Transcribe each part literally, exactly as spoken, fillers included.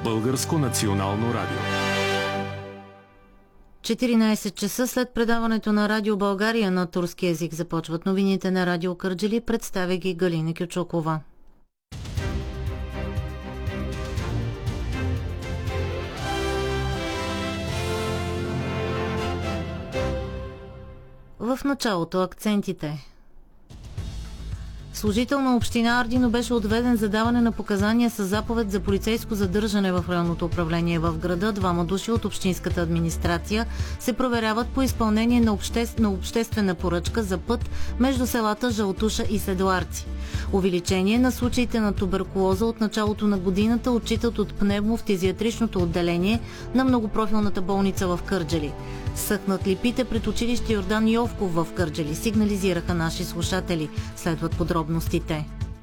Българско национално радио. четиринайсет часа след предаването на Радио България на турски език започват новините на Радио Кърджали. Представя ги Галина Кючукова. В началото акцентите. Служител на община Ардино беше отведен за даване на показания със заповед за полицейско задържане в районното управление в града. Двама души от общинската администрация се проверяват по изпълнение на, обще... на обществена поръчка за път между селата Жълтуша и Седларци. Увеличение на случаите на туберкулоза от началото на годината отчитат от пневмофтизиатричното отделение на многопрофилната болница в Кърджали. Съхнат липите пред училище Йордан Йовков в Кърджали, сигнализираха наши слушатели. Следват подробностите.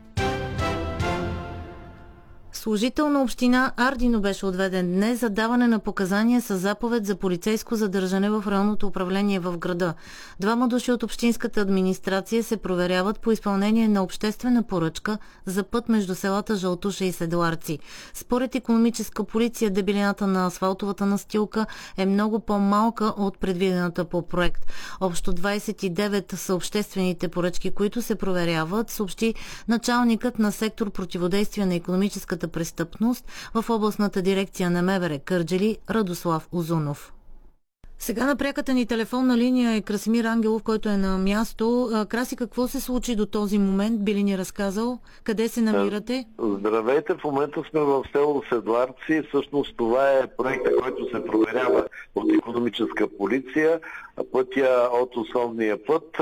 Служител на община Ардино беше отведен днес за даване на показания със заповед за полицейско задържане в районното управление в града. Двама души от общинската администрация се проверяват по изпълнение на обществена поръчка за път между селата Жълтуша и Седларци. Според икономическа полиция, дебелината на асфалтовата настилка е много по-малка от предвидената по проект. Общо двайсет и девет са обществените поръчки, които се проверяват, съобщи началникът на сектор противодействие на икономическата престъпност в областната дирекция на МВР Кърджали Радослав Узунов. Сега на пряката ни телефонна линия е Красимир Ангелов, който е на място. Краси, какво се случи до този момент? Би ли ни разказал? Къде се намирате? Здравейте, в момента сме в село Седларци. Всъщност това е проекта, който се проверява от икономическа полиция. Пътя от основния път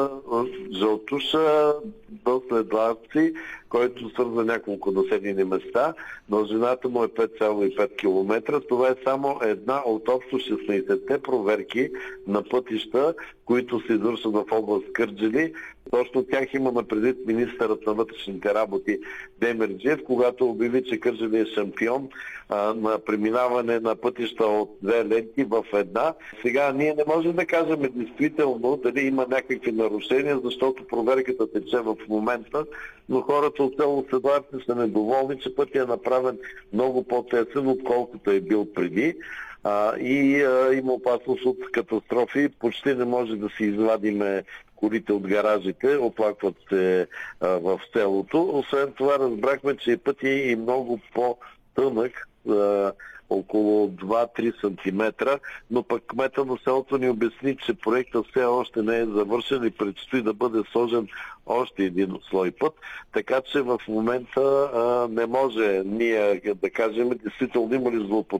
Жълтуша до Седларци, който свързва няколко населени места. Дължината му е пет цяло и пет километра. Това е само една от общо шестнайсетте проверки на пътища, които се извършват в област Кърджали. Точно тях имаме предвид министърът на вътрешните работи Демерджиев, когато обяви, че Кърджали е шампион а, на преминаване на пътища от две ленти в една. Сега ние не можем да кажем действително дали има някакви нарушения, защото проверката тече в момента, но хората от село Седларци са недоволни, че пътят е направен много по-тесен, отколкото е бил преди. А, и а, има опасност от катастрофи. Почти не може да си извадиме колите от гаражите, оплакват се а, в селото. Освен това разбрахме, че пътят е и много по-тънък, а, около два-три сантиметра, но пък кмета на селото ни обясни, че проектът все още не е завършен и предстои да бъде сложен още един слой път, така че в момента а, не може ние да кажем действително има ли злоупотреба